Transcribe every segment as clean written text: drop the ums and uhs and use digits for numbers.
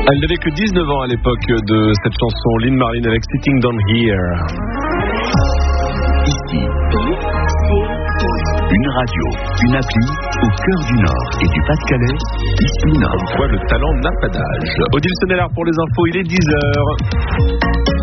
Elle n'avait que 19 ans à l'époque de cette chanson, Lynn Marlin avec Sitting Down Here. Ici, une radio, une appli au cœur du Nord et du Pas-de-Calais. Ici Nord. Comme quoi le talent n'a pas d'âge. Odile Sonnellard pour les infos, il est 10h.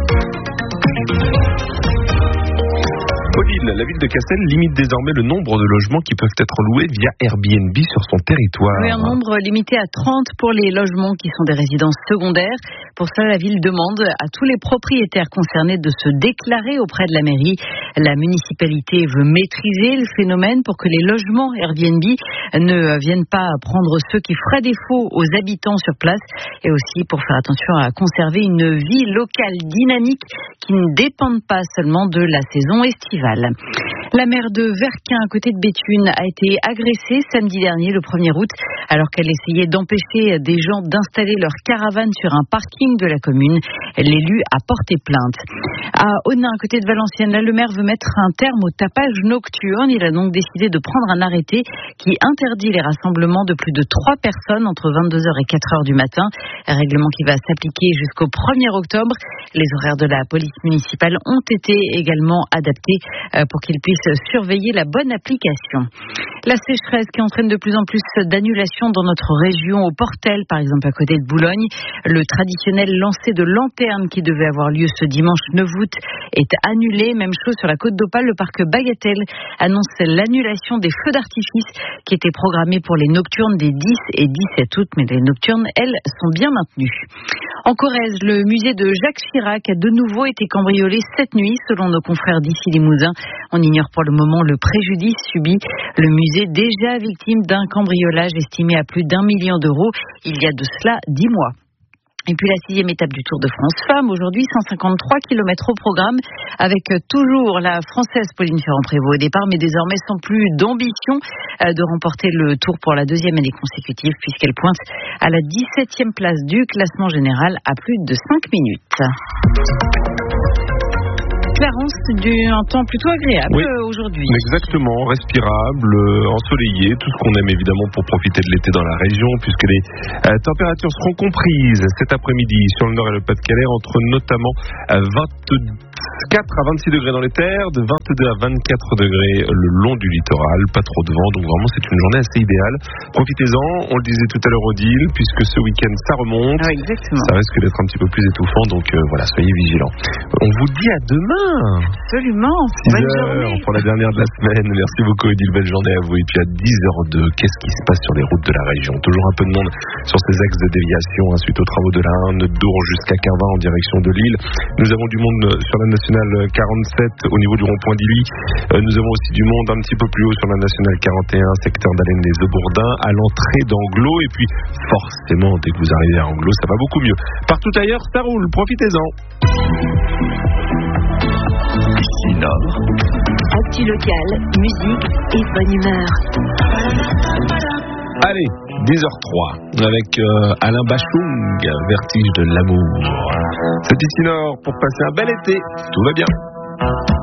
Odile, la ville de Cassel limite désormais le nombre de logements qui peuvent être loués via Airbnb sur son territoire. Oui, un nombre limité à 30 pour les logements qui sont des résidences secondaires. Pour cela, la ville demande à tous les propriétaires concernés de se déclarer auprès de la mairie. La municipalité veut maîtriser le phénomène pour que les logements Airbnb ne viennent pas prendre ceux qui feraient défaut aux habitants sur place et aussi pour faire attention à conserver une vie locale dynamique qui ne dépende pas seulement de la saison estivale. La maire de Verquin, à côté de Béthune, a été agressée samedi dernier, le 1er août, alors qu'elle essayait d'empêcher des gens d'installer leur caravane sur un parking de la commune. L'élu a porté plainte. À Onin, à côté de Valenciennes, là, le maire veut mettre un terme au tapage nocturne. Il a donc décidé de prendre un arrêté qui interdit les rassemblements de plus de 3 personnes entre 22h et 4h du matin. Un règlement qui va s'appliquer jusqu'au 1er octobre. Les horaires de la police municipale ont été également adaptés pour qu'ils puissent surveiller la bonne application. La sécheresse qui entraîne de plus en plus d'annulations dans notre région, au Portel, par exemple, à côté de Boulogne. Le traditionnel lancer de lanterne qui devait avoir lieu ce dimanche 9 août est annulé. Même chose sur la Côte d'Opale, le parc Bagatelle annonce l'annulation des feux d'artifice qui étaient programmés pour les nocturnes des 10 et 17 août, mais les nocturnes, elles, sont bien maintenues. En Corrèze, le musée de Jacques Chirac a de nouveau été cambriolé cette nuit, selon nos confrères d'ici Limousin. On ignore pour le moment le préjudice subi. Le musée, déjà victime d'un cambriolage estimé à plus d'1 million d'euros, il y a de cela 10 mois. Et puis la 6e étape du Tour de France Femmes, aujourd'hui 153 km au programme, avec toujours la Française Pauline Ferrand-Prévot au départ, mais désormais sans plus d'ambition de remporter le Tour pour la 2e année consécutive, puisqu'elle pointe à la 17e place du classement général à plus de 5 minutes. Clarence, un temps plutôt agréable aujourd'hui. Exactement, respirable, ensoleillé, tout ce qu'on aime évidemment pour profiter de l'été dans la région, puisque les températures seront comprises cet après-midi sur le Nord et le Pas-de-Calais entre notamment 24 à 26 degrés dans les terres, de 22 à 24 degrés le long du littoral, pas trop de vent, donc vraiment c'est une journée assez idéale. Profitez-en, on le disait tout à l'heure Odile, puisque ce week-end ça remonte, ça risque d'être un petit peu plus étouffant, donc voilà, soyez vigilants. On vous dit à demain. Absolument, bonne journée pour la dernière de la semaine. Merci beaucoup Odile, belle journée à vous. Et puis à 10h02, qu'est-ce qui se passe sur les routes de la région? Toujours un peu de monde sur ces axes de déviation suite aux travaux de la 1 de Dour jusqu'à Carvin en direction de Lille. Nous avons du monde sur la nationale 47 au niveau du rond-point d'Illy. Nous avons aussi du monde un petit peu plus haut sur la nationale 41, secteur d'Allen-les-Eaux-Bourdins, à l'entrée d'Anglo. Et puis forcément, dès que vous arrivez à Anglo, ça va beaucoup mieux. Partout ailleurs, ça roule, profitez-en. Ici Nord. Actu locale, musique et bonne humeur. Allez, 10h03 avec Alain Bachung, Vertige de l'amour. C'est ici Nord pour passer un bel été. Tout va bien.